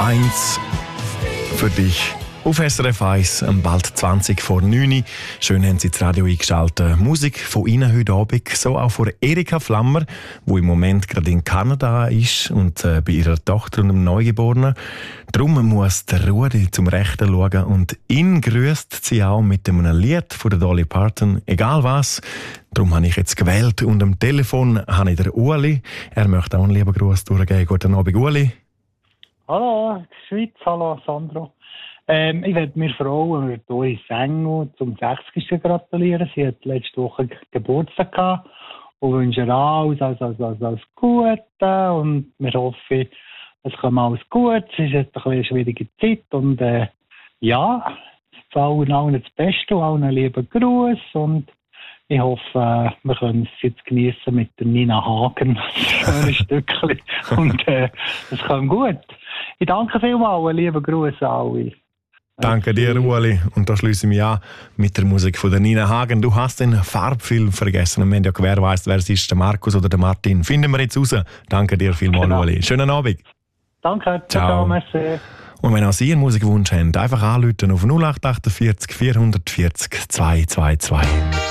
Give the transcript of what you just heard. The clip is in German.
1 für dich. Auf SRF 1, bald 20 vor 9 Uhr. Schön haben Sie das Radio eingeschaltet. Musik von Ihnen heute Abend, so auch von Erika Flammer, die im Moment gerade in Kanada ist und bei ihrer Tochter und dem Neugeborenen. Darum muss der Rudi zum Rechten schauen und ihn grüßt sie auch mit einem Lied von der Dolly Parton. Egal was, darum habe ich jetzt gewählt. Und am Telefon habe ich den Ueli. Er möchte auch einen lieben Gruß durchgeben. Guten Abend, Ueli. Hallo, Schweiz, hallo Sandro. Ich werde mir Frau Doris Engel zum 60. gratulieren. Sie hat letzte Woche Geburtstag gehabt und wünsche ihr alles Gute und wir hoffen, es kommt alles gut. Es ist jetzt eine schwierige Zeit und ja, für allen das Beste und allen einen lieben Gruß und ich hoffe, wir können es jetzt genießen mit der Nina Hagen, ein Stückchen und es kommt gut. Ich danke vielmals, einen lieben Gruß an alle. Danke dir, Ueli. Und da schließe ich mich an mit der Musik von der Nina Hagen. Du hast den Farbfilm vergessen. Und wenn ja wer weiss, wer es ist, der Markus oder der Martin, finden wir jetzt raus. Danke dir vielmals, genau. Ueli. Schönen Abend. Danke. Ciao. Merci. Und wenn auch Sie einen Musikwunsch haben, einfach anrufen auf 0848 440 222.